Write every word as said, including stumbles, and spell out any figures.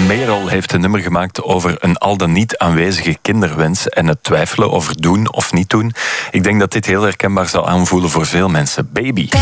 Merel heeft een nummer gemaakt over een al dan niet aanwezige kinderwens en het twijfelen over doen of niet doen. Ik denk dat dit heel herkenbaar zal aanvoelen voor veel mensen. Baby.